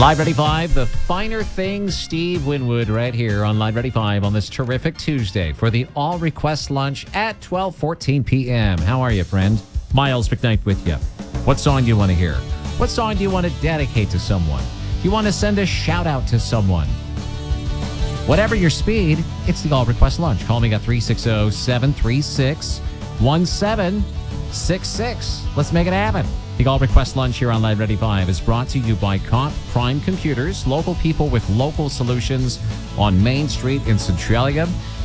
Live Ready 5, the finer things, Steve Winwood right here on Live Ready 5 on this terrific Tuesday for the All Request Lunch at 12:14 p.m. How are you, friend? Miles McKnight with you. What song do you want to hear? What song do you want to dedicate to someone? Do you want to send a shout out to someone? Whatever your speed, it's the All Request Lunch. Call me at 360-736-1766. Let's make it happen. The All Request Lunch here on Live Ready 5 is brought to you by Comp Prime Computers, local people with local solutions on Main Street in Centralia.